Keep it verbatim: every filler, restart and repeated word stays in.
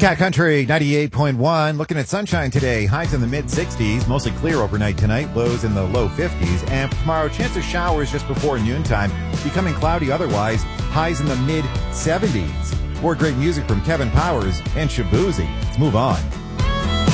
Cat Country ninety-eight point one. Looking at sunshine today. Highs in the mid sixties. Mostly clear overnight tonight. Lows in the low fifties. And for tomorrow, chance of showers just before noontime. Becoming cloudy otherwise. Highs in the mid seventies. More great music from Kevin Powers and Shabuzi. Let's move on.